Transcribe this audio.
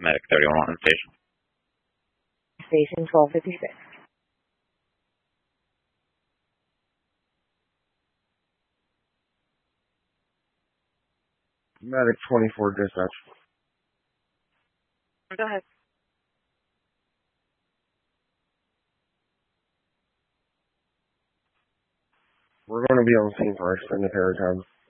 Medic 31 on station. Station 1256. Medic 24 dispatch. Go ahead. We're going to be on the scene for extended period of time.